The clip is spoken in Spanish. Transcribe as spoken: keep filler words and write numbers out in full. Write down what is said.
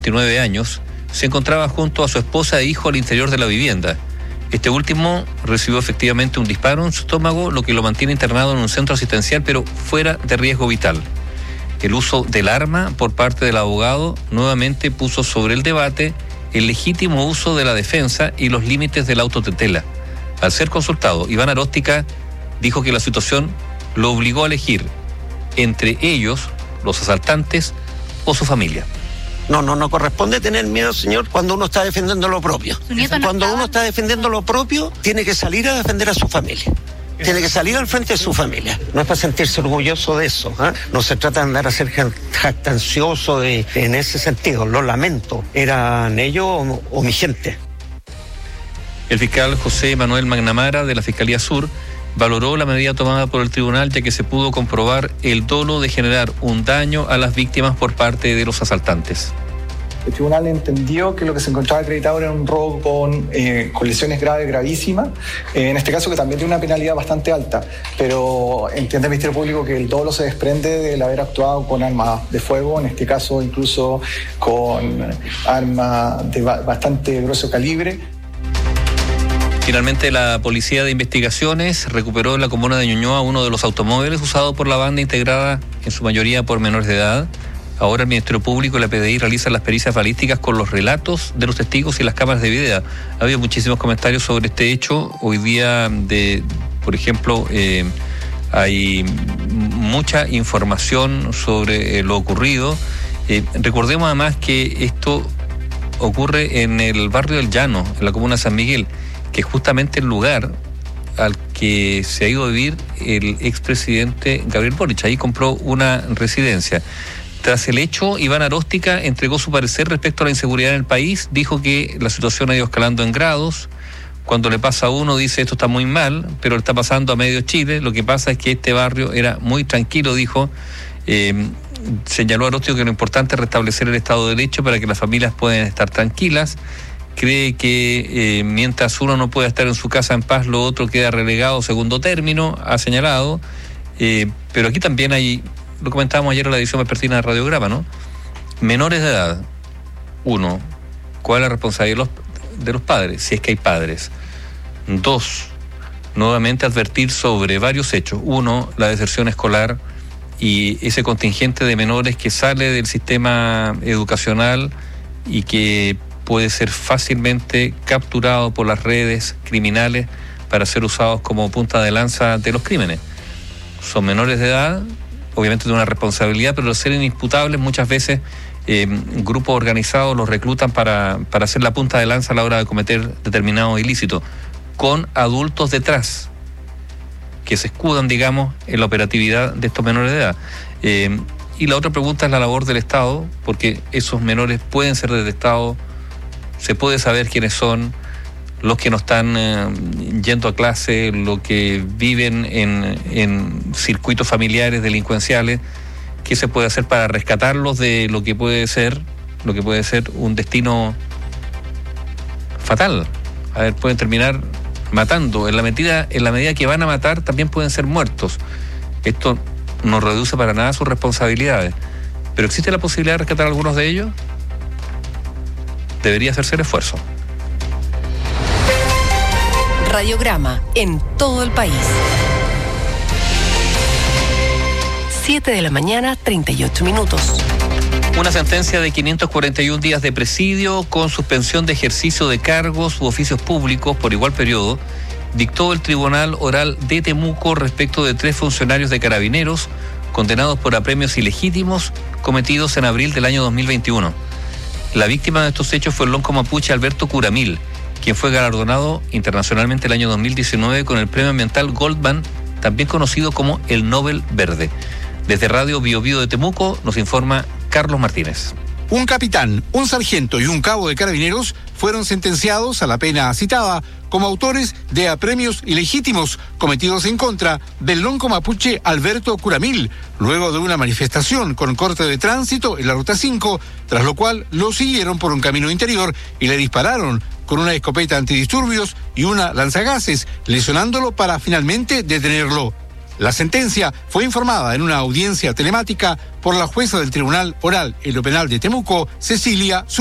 veintinueve años, se encontraba junto a su esposa e hijo al interior de la vivienda. Este último recibió efectivamente un disparo en su estómago, lo que lo mantiene internado en un centro asistencial, pero fuera de riesgo vital. El uso del arma por parte del abogado nuevamente puso sobre el debate el legítimo uso de la defensa y los límites de la autotutela. Al ser consultado, Iván Aróstica dijo que la situación lo obligó a elegir entre ellos, los asaltantes o su familia. No, no, no corresponde tener miedo, señor, cuando uno está defendiendo lo propio. No cuando estaba... uno está defendiendo lo propio, tiene que salir a defender a su familia. Tiene que salir al frente de su familia. No es para sentirse orgulloso de eso. ¿eh? No se trata de andar a ser jactancioso de, en ese sentido. Lo lamento. ¿Eran ellos o, o mi gente? El fiscal José Manuel Magnamara de la Fiscalía Sur valoró la medida tomada por el tribunal, ya que se pudo comprobar el dolo de generar un daño a las víctimas por parte de los asaltantes. El tribunal entendió que lo que se encontraba acreditado era un robo con, eh, con lesiones graves, gravísimas, eh, en este caso que también tiene una penalidad bastante alta, pero entiende el Ministerio Público que el dolo se desprende del haber actuado con armas de fuego, en este caso incluso con armas de ba- bastante grueso calibre. Finalmente, la Policía de Investigaciones recuperó en la comuna de Ñuñoa uno de los automóviles usados por la banda, integrada en su mayoría por menores de edad. Ahora el Ministerio Público y la P D I realizan las pericias balísticas con los relatos de los testigos y las cámaras de video. Ha habido muchísimos comentarios sobre este hecho. Hoy día, de, por ejemplo, eh, hay mucha información sobre eh, lo ocurrido. Eh, recordemos además que esto ocurre en el barrio del Llano, en la comuna de San Miguel, que es justamente el lugar al que se ha ido a vivir el expresidente Gabriel Boric. Ahí compró una residencia. Tras el hecho, Iván Aróstica entregó su parecer respecto a la inseguridad en el país. Dijo que la situación ha ido escalando en grados. Cuando le pasa a uno, dice esto está muy mal, pero le está pasando a medio Chile. Lo que pasa es que este barrio era muy tranquilo, dijo. Eh, señaló Aróstica que lo importante es restablecer el Estado de Derecho para que las familias puedan estar tranquilas. Cree que eh, mientras uno no pueda estar en su casa en paz, lo otro queda relegado a segundo término, ha señalado. Eh, pero aquí también hay, lo comentábamos ayer en la edición vespertina de Radiograma, ¿no? Menores de edad. Uno, ¿cuál es la responsabilidad de los, de los padres? Si es que hay padres. Dos, nuevamente advertir sobre varios hechos. Uno, la deserción escolar y ese contingente de menores que sale del sistema educacional y que puede ser fácilmente capturado por las redes criminales para ser usados como punta de lanza de los crímenes. Son menores de edad, obviamente de una responsabilidad, pero al ser inimputables muchas veces eh, grupos organizados los reclutan para, para ser la punta de lanza a la hora de cometer determinados ilícitos, con adultos detrás que se escudan, digamos, en la operatividad de estos menores de edad. Eh, y la otra pregunta es la labor del Estado, porque esos menores pueden ser detectados, se puede saber quiénes son, los que no están eh, yendo a clase, los que viven en, en circuitos familiares delincuenciales. ¿Qué se puede hacer para rescatarlos de lo que puede ser, lo que puede ser un destino fatal? A ver, pueden terminar matando. En la medida, en la medida que van a matar, también pueden ser muertos. Esto no reduce para nada sus responsabilidades. ¿Pero existe la posibilidad de rescatar a algunos de ellos? Debería hacerse el esfuerzo. Radiograma en todo el país. siete de la mañana, treinta y ocho minutos. Una sentencia de quinientos cuarenta y un días de presidio con suspensión de ejercicio de cargos u oficios públicos por igual periodo dictó el Tribunal Oral de Temuco respecto de tres funcionarios de Carabineros condenados por apremios ilegítimos cometidos en abril del año dos mil veintiuno. La víctima de estos hechos fue el lonco mapuche Alberto Curamil, quien fue galardonado internacionalmente el año dos mil diecinueve con el premio ambiental Goldman, también conocido como el Nobel Verde. Desde Radio Bio Bio de Temuco nos informa Carlos Martínez. Un capitán, un sargento y un cabo de Carabineros fueron sentenciados a la pena citada como autores de apremios ilegítimos cometidos en contra del lonco mapuche Alberto Curamil, luego de una manifestación con corte de tránsito en la Ruta cinco, tras lo cual lo siguieron por un camino interior y le dispararon con una escopeta antidisturbios y una lanzagases, lesionándolo para finalmente detenerlo. La sentencia fue informada en una audiencia telemática por la jueza del Tribunal Oral en lo Penal de Temuco, Cecilia